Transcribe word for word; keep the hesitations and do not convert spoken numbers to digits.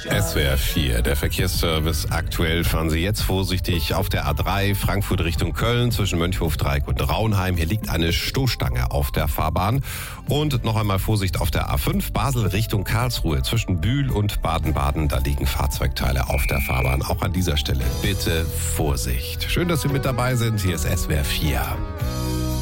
S W R vier, der Verkehrsservice. Aktuell fahren Sie jetzt vorsichtig auf der A drei Frankfurt Richtung Köln zwischen Mönchhofdreieck und Raunheim. Hier liegt eine Stoßstange auf der Fahrbahn. Und noch einmal Vorsicht auf der A fünf Basel Richtung Karlsruhe zwischen Bühl und Baden-Baden. Da liegen Fahrzeugteile auf der Fahrbahn. Auch an dieser Stelle bitte Vorsicht. Schön, dass Sie mit dabei sind. Hier ist S W R vier.